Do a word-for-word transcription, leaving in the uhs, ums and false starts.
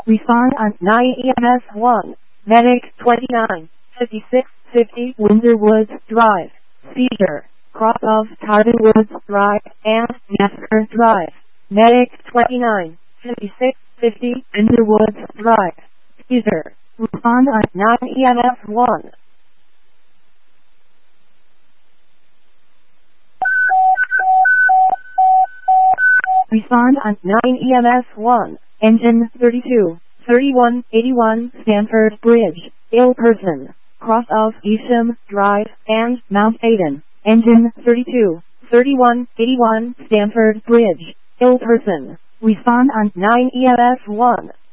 Respond on nine E M S one. Medic twenty-nine fifty-six fifty Windsor Woods Drive. Seizure. Cross of Tarvin Woods Drive and Massacre Drive. Medic twenty-nine fifty-six fifty Windsor Woods Drive. Seizure. Respond on nine E M S one. Respond on nine E M S one. Engine thirty-two thirty-one eighty-one Stanford Bridge. Ill person. Cross of Evesham Drive and Mount Aidan. Engine thirty-two thirty-one eighty-one Stanford Bridge. Ill person. Respond on nine E M S one.